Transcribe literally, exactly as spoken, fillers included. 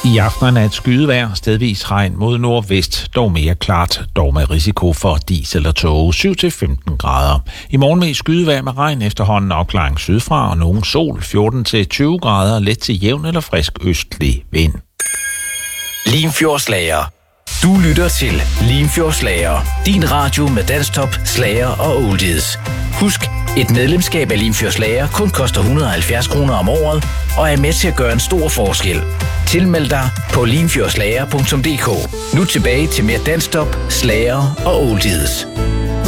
I aften er nat skydevejr, stedvis regn mod nordvest, dog mere klart, dog med risiko for diesel og tåge syv til femten grader. I morgen med skydevejr med regn, efterhånden opklaring sydfra og nogen sol fjorten til tyve grader, let til jævn eller frisk østlig vind. Limfjordslager. Du lytter til Limfjordslager, din radio med danstop, slager og oldies. Husk, et medlemskab af Limfjordslager kun koster et hundrede og halvfjerds kroner om året og er med til at gøre en stor forskel. Tilmeld dig på limfjordslager punktum d k. Nu tilbage til mere danstop, slager og oldies.